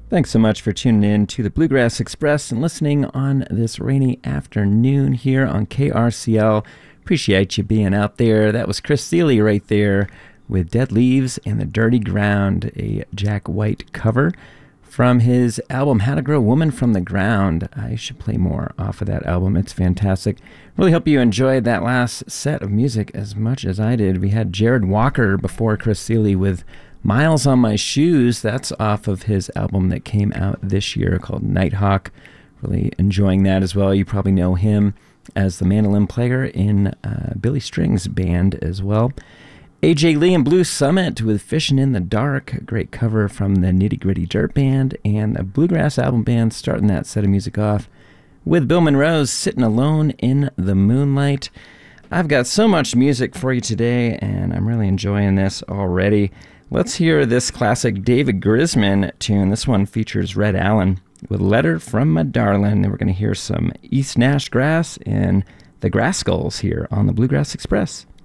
Thanks so much for tuning in to the Bluegrass Express and listening on this rainy afternoon here on KRCL. Appreciate you being out there. That was Chris Thile right there with Dead Leaves and the Dirty Ground, a Jack White cover from his album How to Grow a Woman from the Ground. I should play more off of that album. It's fantastic. Really hope you enjoyed that last set of music as much as I did. We had Jared Walker before Chris Thile with Miles on My Shoes. That's off of his album that came out this year called Nighthawk. Really enjoying that as well. You probably know him as the mandolin player in Billy Strings' band as well. AJ Lee and Blue Summit with Fishin' in the Dark, a great cover from the Nitty Gritty Dirt Band, and a Bluegrass album band starting that set of music off with Bill Monroe's Sittin' Alone in the Moonlight. I've got so much music for you today, and I'm really enjoying this already. Let's hear this classic David Grisman tune. This one features Red Allen with Letter from My Darlin'. And we're going to hear some East Nash Grass and the Grass Skulls here on the Bluegrass Express.